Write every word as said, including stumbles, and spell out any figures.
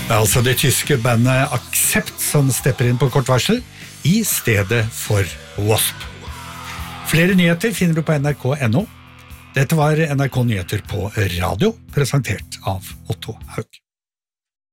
Det er altså det tyske bandet Accept som stepper inn på kort varsel i stedet for Wasp. Flere nyheter finner du på N R K punktum N O. Dette var N R K Nyheter på radio, presentert av Otto Haug.